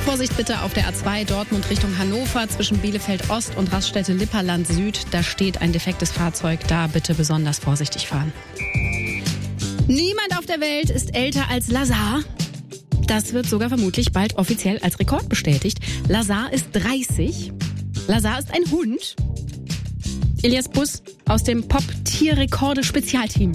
Vorsicht bitte auf der A2 Dortmund Richtung Hannover zwischen Bielefeld Ost und Raststätte Lipperland Süd. Da steht ein defektes Fahrzeug, da bitte besonders vorsichtig fahren. Niemand auf der Welt ist älter als Lazar. Das wird sogar vermutlich bald offiziell als Rekord bestätigt. Lazar ist 30. Lazar ist ein Hund. Elias Bus aus dem Pop-Tier-Rekorde-Spezialteam.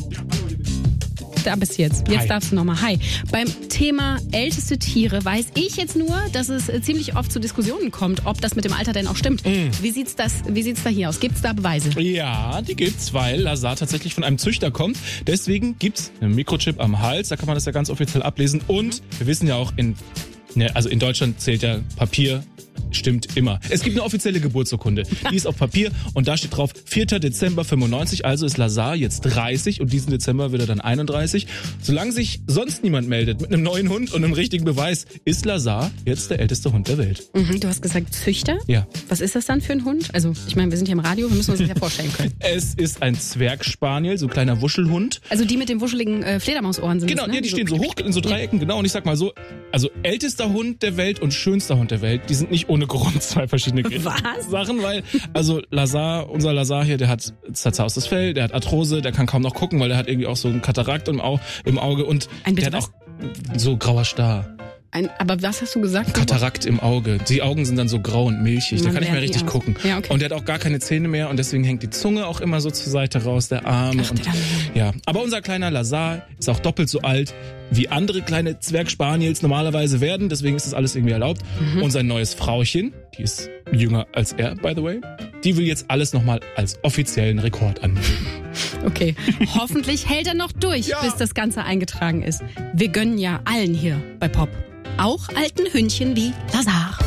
Da bis jetzt. Jetzt darfst du nochmal. Hi. Beim Thema älteste Tiere weiß ich jetzt nur, dass es ziemlich oft zu Diskussionen kommt, ob das mit dem Alter denn auch stimmt. Wie sieht's da hier aus? Gibt's da Beweise? Ja, die gibt's, weil Lazar tatsächlich von einem Züchter kommt. Deswegen gibt's einen Mikrochip am Hals, da kann man das ja ganz offiziell ablesen. Und wir wissen ja auch, in Deutschland zählt ja Papier. Stimmt immer. Es gibt eine offizielle Geburtsurkunde. Die ist auf Papier und da steht drauf 4. Dezember 95, also ist Lazar jetzt 30 und diesen Dezember wird er dann 31. Solange sich sonst niemand meldet mit einem neuen Hund und einem richtigen Beweis, ist Lazar jetzt der älteste Hund der Welt. Du hast gesagt Züchter? Ja. Was ist das dann für ein Hund? Also ich meine, wir sind hier im Radio, wir müssen uns das ja vorstellen können. Es ist ein Zwergspaniel, so ein kleiner Wuschelhund. Also die mit den wuscheligen Fledermausohren sind Genau, das, ne? die stehen so hoch in so Dreiecken, genau. Und ich sag mal so, also ältester Hund der Welt und schönster Hund der Welt, die sind nicht ohne Grund zwei verschiedene Sachen, weil, also unser Lazar hier, der hat zerzaustes Fell, der hat Arthrose, der kann kaum noch gucken, weil der hat irgendwie auch so einen Katarakt im Auge und der hat auch so grauer Star. Aber was hast du gesagt? Katarakt im Auge. Die Augen sind dann so grau und milchig, da kann nicht mehr richtig gucken. Ja, okay. Und der hat auch gar keine Zähne mehr und deswegen hängt die Zunge auch immer so zur Seite raus, der Arm. Ja, aber unser kleiner Lazar ist auch doppelt so alt, wie andere kleine Zwergspaniels normalerweise werden, deswegen ist das alles irgendwie erlaubt. Und sein neues Frauchen, die ist jünger als er, by the way, die will jetzt alles nochmal als offiziellen Rekord anmelden. Okay, hoffentlich hält er noch durch, bis das Ganze eingetragen ist. Wir gönnen ja allen hier bei Pop. Auch alten Hündchen wie Lazar.